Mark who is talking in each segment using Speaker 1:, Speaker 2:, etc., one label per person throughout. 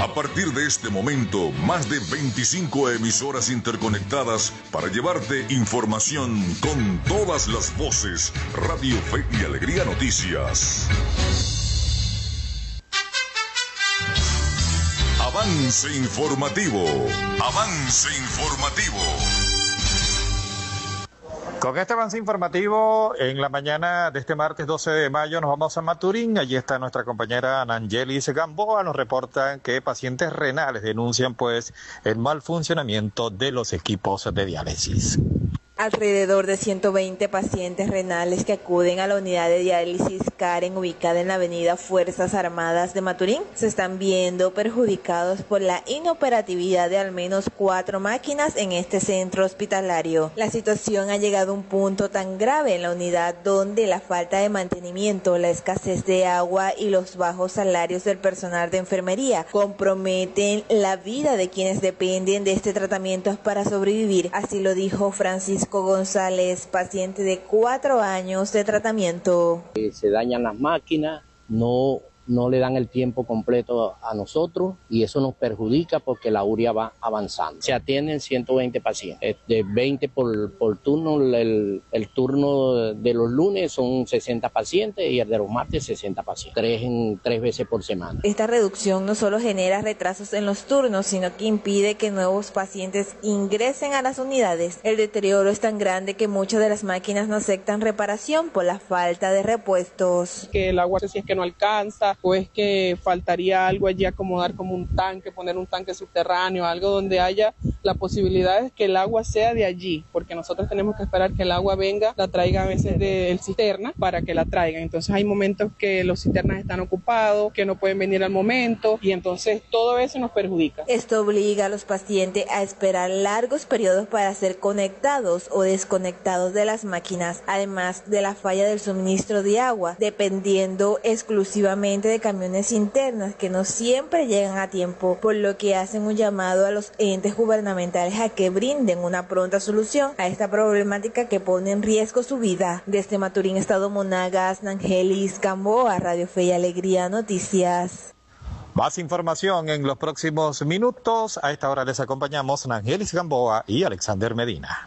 Speaker 1: A partir de este momento, más de 25 emisoras interconectadas para llevarte información con todas las voces. Radio Fe y Alegría Noticias. Avance informativo. Avance informativo.
Speaker 2: Con este avance informativo, en la mañana de este martes 12 de mayo nos vamos a Maturín. Allí está nuestra compañera Nangelis Gamboa. Nos reportan que pacientes renales denuncian el mal funcionamiento de los equipos de diálisis.
Speaker 3: Alrededor de 120 pacientes renales que acuden a la unidad de diálisis Karen, ubicada en la avenida Fuerzas Armadas de Maturín, se están viendo perjudicados por la inoperatividad de al menos 4 máquinas en este centro hospitalario. La situación ha llegado a un punto tan grave en la unidad donde la falta de mantenimiento, la escasez de agua y los bajos salarios del personal de enfermería comprometen la vida de quienes dependen de este tratamiento para sobrevivir. Así lo dijo Francisco González, paciente de 4 años de tratamiento.
Speaker 4: Se dañan las máquinas, no le dan el tiempo completo a nosotros y eso nos perjudica porque la urea va avanzando. Se atienden 120 pacientes, de 20 por turno. El turno de los lunes son 60 pacientes y el de los martes 60 pacientes, 3 veces por semana.
Speaker 3: Esta reducción no solo genera retrasos en los turnos, sino que impide que nuevos pacientes ingresen a las unidades. El deterioro es tan grande que muchas de las máquinas no aceptan reparación por la falta de repuestos.
Speaker 5: Que el agua, si es que no alcanza, o es que faltaría algo allí, acomodar como un tanque, poner un tanque subterráneo, algo donde haya la posibilidad de que el agua sea de allí, porque nosotros tenemos que esperar que el agua venga, la traiga a veces del cisterna para que la traigan. Entonces hay momentos que los cisternas están ocupados, que no pueden venir al momento y entonces todo eso nos perjudica.
Speaker 3: Esto obliga a los pacientes a esperar largos periodos para ser conectados o desconectados de las máquinas, además de la falla del suministro de agua, dependiendo exclusivamente de camiones internos que no siempre llegan a tiempo, por lo que hacen un llamado a los entes gubernamentales a que brinden una pronta solución a esta problemática que pone en riesgo su vida. Desde Maturín, Estado Monagas, Nangelis Gamboa, Radio Fe y Alegría Noticias.
Speaker 2: Más información en los próximos minutos. A esta hora les acompañamos Nangelis Gamboa y Alexander Medina.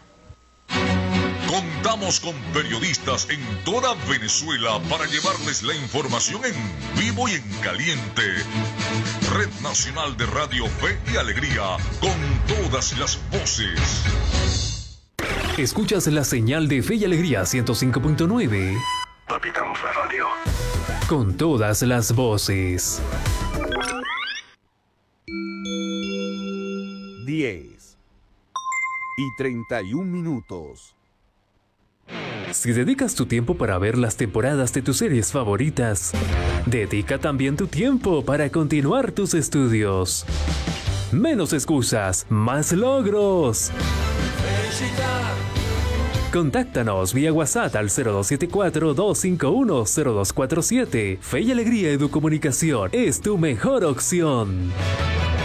Speaker 1: Contamos con periodistas en toda Venezuela para llevarles la información en vivo y en caliente. Red Nacional de Radio Fe y Alegría, con todas las voces.
Speaker 6: Escuchas la señal de Fe y Alegría 105.9.
Speaker 7: Capitán Radio.
Speaker 6: Con todas las voces.
Speaker 8: 10:31.
Speaker 6: Si dedicas tu tiempo para ver las temporadas de tus series favoritas, dedica también tu tiempo para continuar tus estudios. Menos excusas, más logros. Contáctanos vía WhatsApp al 0274-251-0247. Fe y Alegría Educomunicación es tu mejor opción.